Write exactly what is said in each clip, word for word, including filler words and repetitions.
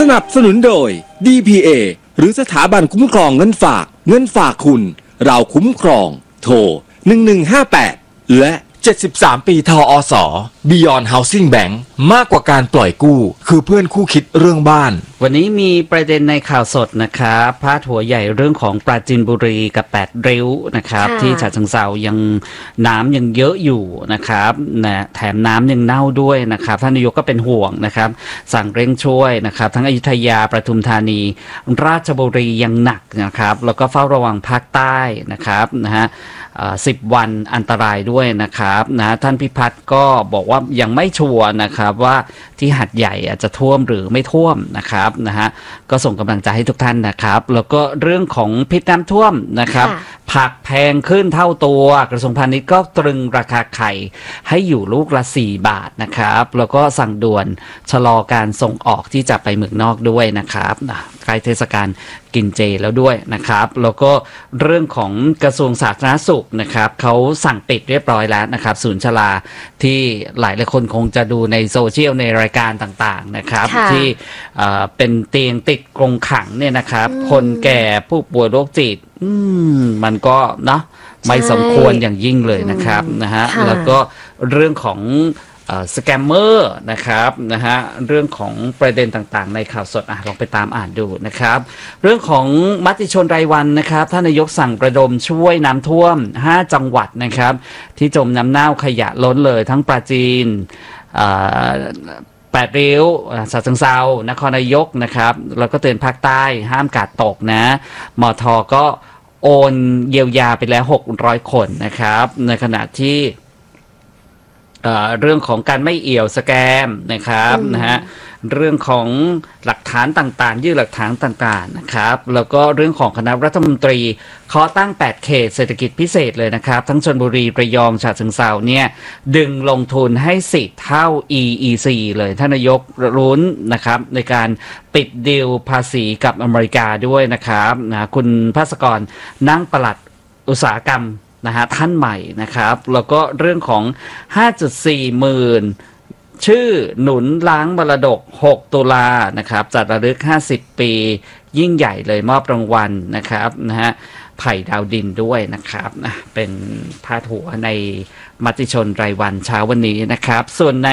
นับสนุนโดย ดี พี เอ หรือสถาบันคุ้มครองเงินฝากเงินฝากคุณเราคุ้มครองโทรหนึ่งหนึ่งห้าแปดและเจ็ดสิบสามปีทอส Beyond Housing Bank มากกว่าการปล่อยกู้คือเพื่อนคู่คิดเรื่องบ้านวันนี้มีประเด็นในข่าวสดนะครับพาดหัวใหญ่เรื่องของปราจีนบุรีกับแปดริ้วนะครับที่ฉะเชิงเทรายังน้ำยังเยอะอยู่นะครับนะแถมน้ำยังเน่าด้วยนะครับท่านนายกก็เป็นห่วงนะครับสั่งเร่งช่วยนะครับทั้งอยุธยาปทุมธานีราชบุรียังหนักนะครับแล้วก็เฝ้าระวังภาคใต้นะครับนะฮะสิบวันอันตรายด้วยนะครับนะท่านพิพัฒน์ก็บอกว่ายังไม่ชัวร์นะครับว่าที่หัดใหญ่จะท่วมหรือไม่ท่วมนะครับนะฮะก็ส่งกำลังใจให้ทุกท่านนะครับแล้วก็เรื่องของพิษน้ำท่วมนะครับผักแพงขึ้นเท่าตัวกระทรวงพาณิชย์ก็ตรึงราคาไข่ให้อยู่ลูกละสี่บาทนะครับแล้วก็สั่งด่วนชะลอการส่งออกที่จะไปเมืองนอกด้วยนะครับใกล้เทศกาลกินเจแล้วด้วยนะครับแล้วก็เรื่องของกระทรวงสาธารณสุขนะครับเขาสั่งปิดเรียบร้อยแล้วนะครับศูนย์ชราที่หลายหลายคนคงจะดูในโซเชียลในรายการต่างๆนะครับที่เป็นเตียงติดกรงขังเนี่ยนะครับคนแก่ผู้ป่วยโรคจิตอืมมันก็เนาะไม่สมควรอย่างยิ่งเลยนะครับนะฮะแล้วก็เรื่องของสแกมเมอร์นะครับนะฮะเรื่องของประเด็นต่างๆในข่าวสดอ่ะลองไปตามอ่านดูนะครับเรื่องของมติชนรายวันนะครับท่านนายกสั่งประดมช่วยน้ำท่วมห้าจังหวัดนะครับที่จมน้ำเน่าขยะล้นเลยทั้งปราจีนแปดริ้วฉะเชิงเทรานครนายกนะครับแล้วก็เตือนภาคใต้ห้ามกาดตกนะมท.ก็โอนเยียวยาไปแล้วหกร้อยคนนะครับในขณะที่เรื่องของการไม่เอี่ยวสแกมนะครับนะฮะเรื่องของหลักฐานต่างๆยื่นหลักฐานต่างๆนะครับแล้วก็เรื่องของคณะรัฐมนตรีขอตั้งแปดเขตเศรษฐกิจพิเศษเลยนะครับทั้งชลบุรีระยองฉะเชิงเทราเนี่ยดึงลงทุนให้สิบเท่า อี อี ซี เลยท่านนายกรุ้นนะครับในการปิดดีลภาษีกับอเมริกาด้วยนะครับนะคุณภาสกรนั่งปลัดอุตสาหกรรมนะฮะท่านใหม่นะครับแล้วก็เรื่องของ ห้าจุดสี่ หมื่นชื่อหนุนล้างมรดกหกตุลานะครับจัดระลึกห้าสิบปียิ่งใหญ่เลยมอบรางวัลนะครับนะฮะไผ่ดาวดินด้วยนะครับนะเป็นพาดหัวในมติชนรายวันเช้าวันนี้นะครับส่วนใน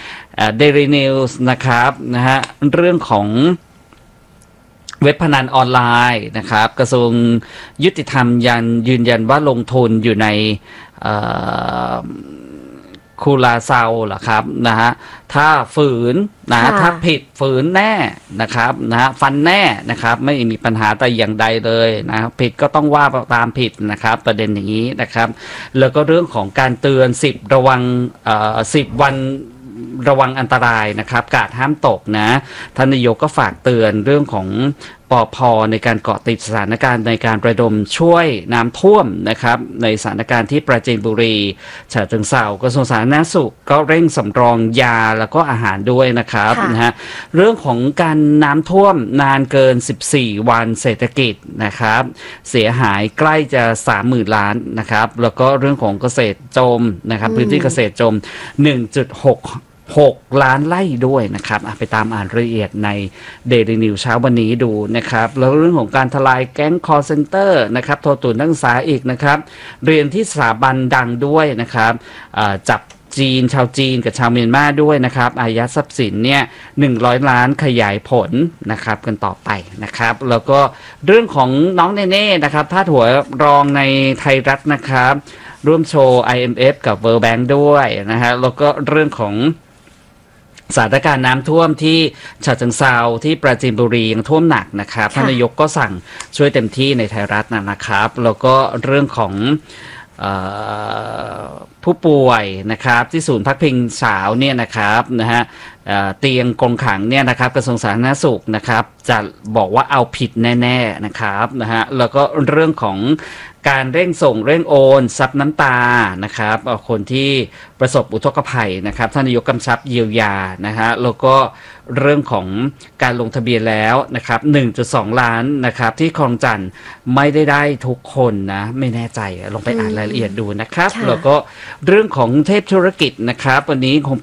Daily News นะครับนะฮะเรื่องของเว็บพนันออนไลน์นะครับกระทรวงยุติธรรมยันยืนยันว่าลงทุนอยู่ในคูลาเซาเหรอครับนะฮะถ้าฝืนนะถ้าผิดฝืนแน่นะครับนะฮะฟันแน่นะครับไม่มีปัญหาแต่อย่างใดเลยนะผิดก็ต้องว่าตามผิดนะครับประเด็นอย่างนี้นะครับแล้วก็เรื่องของการเตือนสิบระวังสิบวันระวังอันตรายนะครับกาดห้ามตกนะท่านนายกก็ฝากเตือนเรื่องของปภ.ในการเกาะติดสถานการณ์ในการระดมช่วยน้ำท่วมนะครับในสถานการณ์ที่ปราจีนบุรีฉะเชิงเทรากระทรวงสาธารณสุขก็เร่งสำรองยาแล้วก็อาหารด้วยนะครับนะฮะเรื่องของการน้ำท่วมนานเกินสิบสี่วันเศรษฐกิจนะครับเสียหายใกล้จะ สามหมื่น ล้านนะครับแล้วก็เรื่องของเกษตรจมนะครับพื้นที่เกษตรจม หนึ่งจุดหกหกล้านไร่ด้วยนะครับไปตามอ่านรายละเอียดใน Daily News เช้าวันนี้ดูนะครับแล้วเรื่องของการทลายแก๊ง call center นะครับโทรตุนนักศึกษาอีกนะครับเรียนที่สถาบันดังด้วยนะครับจับจีนชาวจีนกับชาวเมียนมาด้วยนะครับอายัดทรัพย์สินเนี่ยหนึ่งร้อยล้านขยายผลนะครับกันต่อไปนะครับแล้วก็เรื่องของน้องเนเน่นะครับพาดหัวรองในไทยรัฐนะครับร่วมโชว์ ไอ เอ็ม เอฟ กับ World Bank ด้วยนะฮะแล้วก็เรื่องของสถานการณ์น้ำท่วมที่ฉะเชิงเทราที่ปราจีนบุรียังท่วมหนักนะครับท่านนายกก็สั่งช่วยเต็มที่ในไทยรัฐนะครับแล้วก็เรื่องของผู้ป่วยนะครับที่ศูนย์พักพิงสาวเนี่ยนะครับนะฮะเตียงกรงขังเนี่ยนะครับกระทรวงสาธารณสุขนะครับจะบอกว่าเอาผิดแน่ๆนะครับนะฮะแล้วก็เรื่องของการเร่งส่งเร่งโอนซับน้ำตานะครับคนที่ประสบอุทกภัยนะครับท่านนายกกำชับเยียวยานะฮะแล้วก็เรื่องของการลงทะเบียนแล้วนะครับ หนึ่งจุดสอง ล้านนะครับที่คลองจันทน์ไม่ได้ได้ทุกคนนะไม่แน่ใจลองไปอ่านรายละเอียดดูนะครับแล้วก็เรื่องของเทพธุรกิจนะครับวันนี้คง